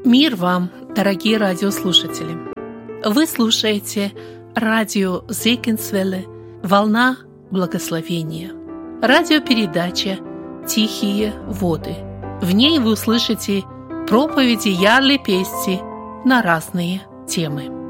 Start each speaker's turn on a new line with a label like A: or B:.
A: Мир вам, дорогие радиослушатели! Вы слушаете радио Зегенсвелле «Волна благословения». Радиопередача «Тихие воды». В ней вы услышите проповеди Ярли Пести на разные темы.